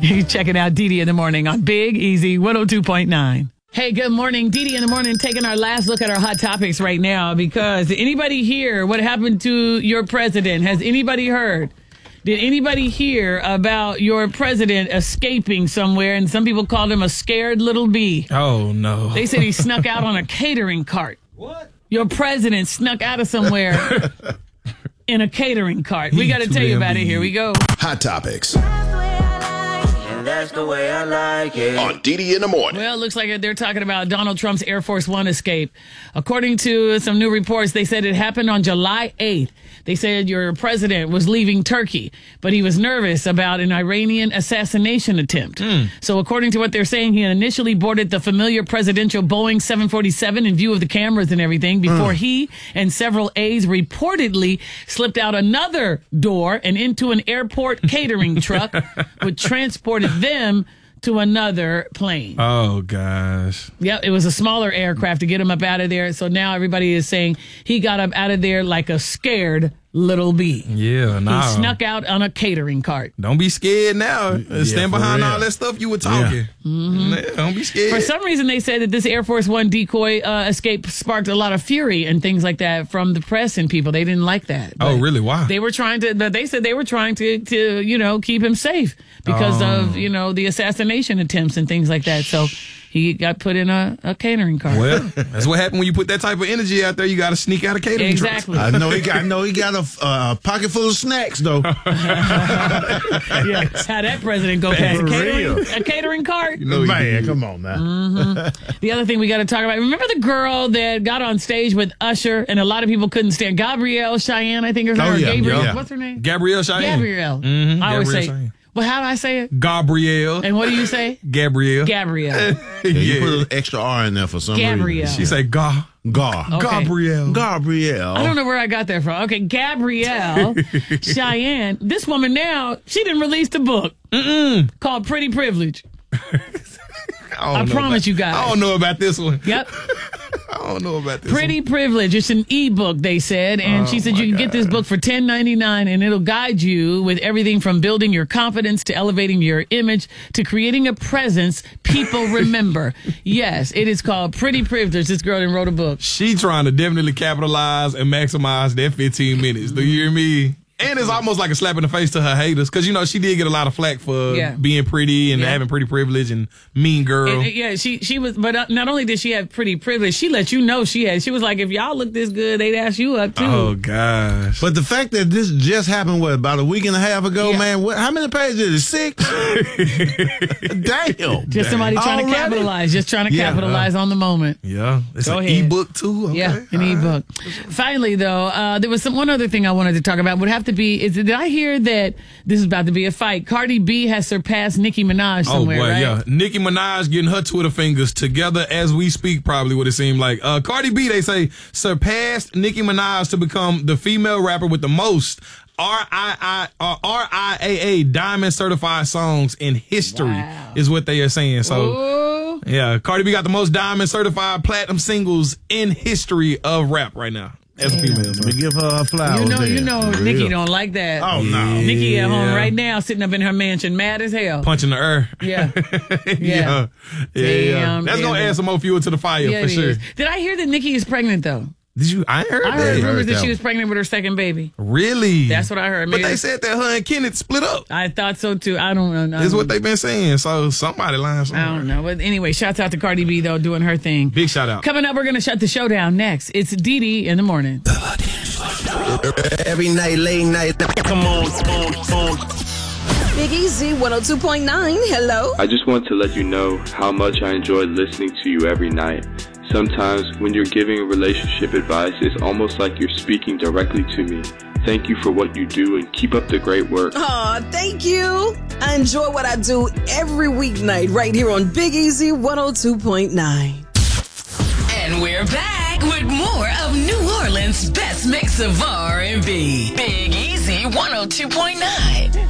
You're checking out Dee Dee in the Morning on Big Easy 102.9. Hey, good morning. Dee Dee in the Morning, taking our last look at our hot topics right now because anybody hear what happened to your president? Has anybody heard? Did anybody hear about your president escaping somewhere? And some people called him a scared little bee. Oh, no. They said he snuck out on a catering cart. What? Your president snuck out of somewhere in a catering cart. We got to tell you about it. Here we go. Hot Topics That's the way I like it. on Dee Dee in the Morning. Well, it looks like they're talking about Donald Trump's Air Force One escape. According to some new reports, they said it happened on July 8th. They said your president was leaving Turkey, but he was nervous about an Iranian assassination attempt. So according to what they're saying, he initially boarded the familiar presidential Boeing 747 in view of the cameras and everything before he and several aides reportedly slipped out another door and into an airport catering truck, which transported them to another plane. Oh, gosh. Yep, it was a smaller aircraft to get him up out of there. So now everybody is saying he got up out of there like a scared little bee. Yeah, He nah. snuck out on a catering cart. Don't be scared now. Stand for behind real. all that stuff you were talking. Don't be scared. For some reason, they said that this Air Force One decoy escape sparked a lot of fury and things like that from the press and people. They didn't like that. Oh, But really? Why? They were trying to, but they said they were trying to keep him safe because of, the assassination attempts and things like that. So he got put in a catering cart. Well, that's what happened when you put that type of energy out there. You got to sneak out of catering Exactly. I know he got a pocket full of snacks though. Yeah, how that president go past For real. a catering cart. Man, come on now. The other thing we got to talk about, remember the girl that got on stage with Usher and a lot of people couldn't stand, Gabrielle Cheyenne, I think her name, Oh, or yeah, Gabrielle, yeah. what's her name? Gabrielle Cheyenne. Gabrielle. I always Gabrielle say, Cheyenne. well, how do I say it? Gabrielle. And what do you say? Gabrielle. Gabrielle. Yeah, you put Yeah. an extra R in there for some Gabrielle. reason. She said Gar. Okay. Gabrielle. Gabrielle. I don't know where I got that from. Okay, Gabrielle Cheyenne. This woman now, she didn't release a book called Pretty Privilege. I promise you guys. I don't know about this one. Yep. I don't know about this Pretty Privilege. It's an ebook, they said. And she said you can get this book for $10.99 and it'll guide you with everything from building your confidence to elevating your image to creating a presence people remember. Yes, it is called Pretty Privilege. This girl wrote a book. She trying to definitely capitalize and maximize that 15 minutes. Do you hear me? And it's almost like a slap in the face to her haters because, she did get a lot of flack for being pretty and having pretty privilege and mean girl. Yeah, she was, but not only did she have pretty privilege, she let you know she was like, if y'all look this good, they'd ask you up too. Oh, gosh. But the fact that this just happened, about a week and a half ago, Yeah. man, how many pages is it? 6? Damn. Just somebody trying to Already? capitalize on the moment. Yeah. It's Go an ahead. ebook, too. Okay. Yeah, an ebook. Finally, though, there was one other thing I wanted to talk about. Would have to be, did I hear that this is about to be a fight? Cardi B has surpassed Nicki Minaj somewhere, boy, right? yeah. Nicki Minaj getting her Twitter fingers together as we speak, probably what it seemed like. Cardi B, they say, surpassed Nicki Minaj to become the female rapper with the most RIAA Diamond certified songs in history, Wow. is what they are saying. So, Ooh. yeah, Cardi B got the most Diamond certified platinum singles in history of rap right now as a female. Let me give her a flower. You know, Nicki don't like that. Oh, no. Nicki at home Yeah. right now, sitting up in her mansion, mad as hell. Punching the air. Yeah. yeah. Damn, That's going to add some more fuel to the fire Yeah, for it sure. is. Did I hear that Nicki is pregnant, though? Did you? I ain't heard I that. heard rumors that that she one. was pregnant with her second baby. Really? That's what I heard. But Maybe they said that her and Kenneth split up. I thought so, too. I don't know. Is what they've been saying. So somebody lying somewhere. I don't know. But anyway, shouts out to Cardi B, though, doing her thing. Big shout out. Coming up, we're going to shut the show down next. It's Dee Dee in the Morning. Every night, late night. Come on. Big Easy 102.9. Hello. I just want to let you know how much I enjoy listening to you every night. Sometimes when you're giving relationship advice, it's almost like you're speaking directly to me. Thank you for what you do and keep up the great work. Aw, thank you. I enjoy what I do every weeknight right here on Big Easy 102.9. And we're back with more of New Orleans' best mix of R&B. Big Easy 102.9.